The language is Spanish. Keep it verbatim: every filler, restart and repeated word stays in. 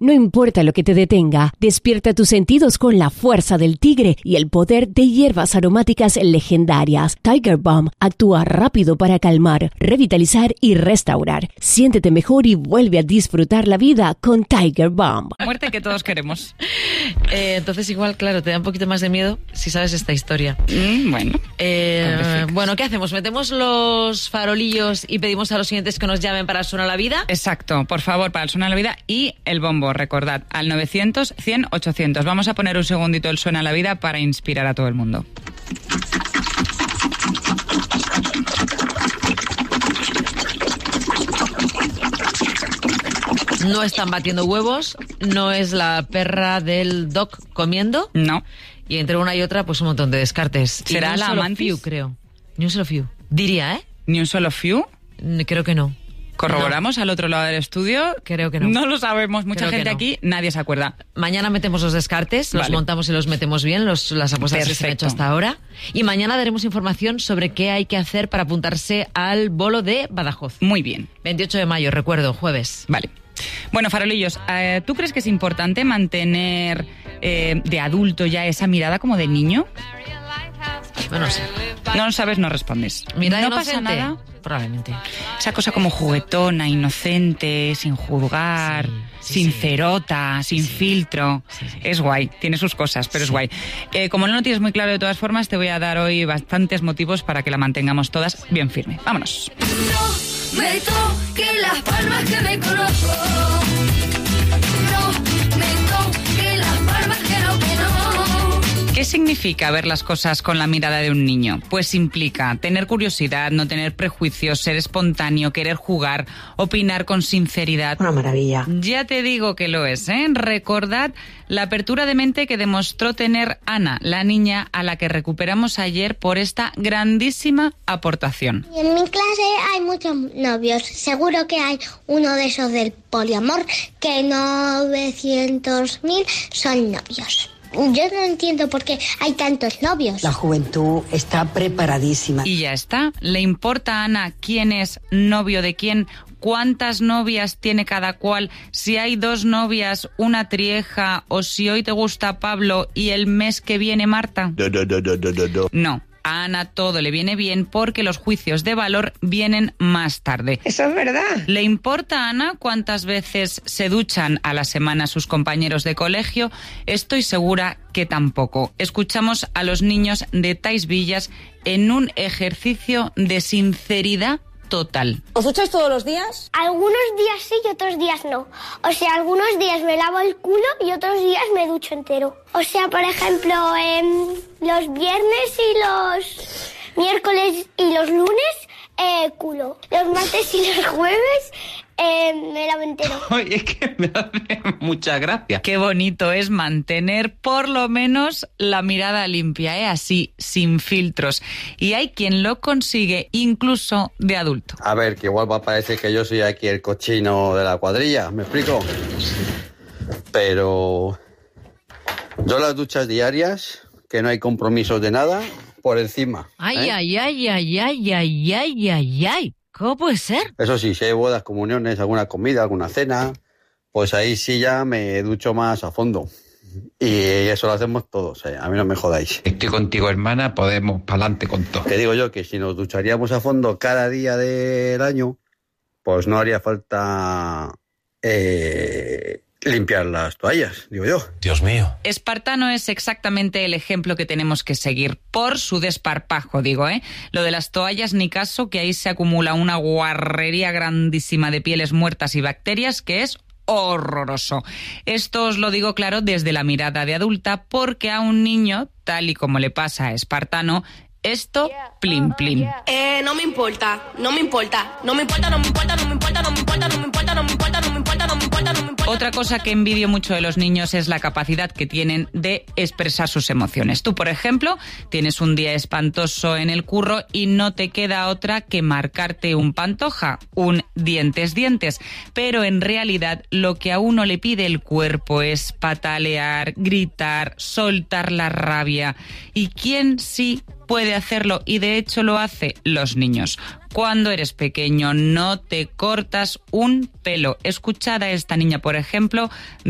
No importa lo que te detenga, despierta tus sentidos con la fuerza del tigre y el poder de hierbas aromáticas legendarias. Tiger Balm actúa rápido para calmar, revitalizar y restaurar. Siéntete mejor y vuelve a disfrutar la vida con Tiger Balm. La muerte que todos queremos. Eh, entonces igual, claro, te da un poquito más de miedo si sabes esta historia. Mm, bueno. Eh, bueno, ¿qué hacemos? ¿Metemos los farolillos y pedimos a los siguientes que nos llamen para el Suena la Vida? Exacto, por favor, para el Suena la Vida y el bombo, recordad, al novecientos, cien, ochocientos. Vamos a poner un segundito el Suena la Vida para inspirar a todo el mundo. No están batiendo huevos, no es la perra del Doc comiendo. No. Y entre una y otra, pues un montón de descartes. ¿Será la Amantis? Few, creo. Ni un solo few. Diría, ¿eh? ¿Ni un solo few? Creo que no. ¿Corroboramos no. al otro lado del estudio? Creo que no. No lo sabemos. Mucha Creo gente no. aquí, nadie se acuerda. Mañana metemos los descartes, los vale. montamos y los metemos bien, los, las apuestas Perfecto. que se han hecho hasta ahora. Y mañana daremos información sobre qué hay que hacer para apuntarse al bolo de Badajoz. Muy bien. veintiocho de mayo, recuerdo, jueves. Vale. Bueno, farolillos, eh, ¿tú crees que es importante mantener eh, de adulto ya esa mirada como de niño? Bueno, no sé. No lo sabes, no respondes. ¿Mirada no inocente? pasa nada. Probablemente. Esa cosa como juguetona, inocente, sin juzgar, sí, sí, sincerota, sí. sin sí, sí. filtro. Sí, sí. Es guay, tiene sus cosas, pero sí. es guay. Eh, como no lo tienes muy claro de todas formas, te voy a dar hoy bastantes motivos para que la mantengamos todas bien firme. Vámonos. No me toque las palmas que me conozco. No me toque las palmas que no, que no. ¿Qué significa ver las cosas con la mirada de un niño? Pues implica tener curiosidad, no tener prejuicios, ser espontáneo, querer jugar, opinar con sinceridad. Una maravilla. Ya te digo que lo es, ¿eh? Recordad la apertura de mente que demostró tener Ana, la niña a la que recuperamos ayer por esta grandísima aportación. Y en mi clase hay muchos novios. Seguro que hay uno de esos del poliamor, que novecientos mil son novios. Yo no entiendo por qué hay tantos novios. La juventud está preparadísima. Y ya está. ¿Le importa a Ana quién es novio de quién? ¿Cuántas novias tiene cada cual? Si hay dos novias, una trieja, o si hoy te gusta Pablo y el mes que viene Marta. No, no, no, no, no, no, no. No. A Ana todo le viene bien porque los juicios de valor vienen más tarde. Eso es verdad. ¿Le importa a Ana cuántas veces se duchan a la semana sus compañeros de colegio? Estoy segura que tampoco. Escuchamos a los niños de Tais Villas en un ejercicio de sinceridad total. ¿Os ducháis todos los días? Algunos días sí y otros días no. O sea, algunos días me lavo el culo y otros días me ducho entero. O sea, por ejemplo, eh, los viernes y los miércoles y los lunes, eh, culo. Los martes y los jueves, eh, me lavo entero. Oye, es que me hace mucha gracia. Qué bonito es mantener por lo menos la mirada limpia, ¿eh? Así, sin filtros. Y hay quien lo consigue incluso de adulto. A ver, que igual va a parecer que yo soy aquí el cochino de la cuadrilla, ¿me explico? Pero yo las duchas diarias, que no hay compromisos de nada, por encima. Ay, ¿eh? ay, ay, ay, ay, ay, ay, ay, ay. ¿Cómo puede ser? Eso sí, si hay bodas, comuniones, alguna comida, alguna cena, pues ahí sí ya me ducho más a fondo. Y eso lo hacemos todos, ¿eh? A mí no me jodáis. Estoy contigo, hermana, podemos pa'lante con todo. Que digo yo que si nos ducharíamos a fondo cada día del año, pues no haría falta eh, limpiar las toallas, digo yo. Dios mío. Espartano es exactamente el ejemplo que tenemos que seguir, por su desparpajo, digo, ¿eh? Lo de las toallas, ni caso, que ahí se acumula una guarrería grandísima de pieles muertas y bacterias que es horroroso. Esto os lo digo claro desde la mirada de adulta, porque a un niño, tal y como le pasa a Espartano, esto, plim, plim. Eh, no me importa, no me importa, no me importa, no me importa, no me importa, no me importa, no me importa, no me importa, no me importa, no me importa, no me importa. Otra cosa que envidio mucho de los niños es la capacidad que tienen de expresar sus emociones. Tú, por ejemplo, tienes un día espantoso en el curro y no te queda otra que marcarte un pantoja, un dientes dientes. Pero en realidad lo que a uno le pide el cuerpo es patalear, gritar, soltar la rabia. ¿Y quién sí puede hacerlo? Y de hecho lo hace: los niños. Cuando eres pequeño no te cortas un pelo. Escuchad a esta niña, por ejemplo,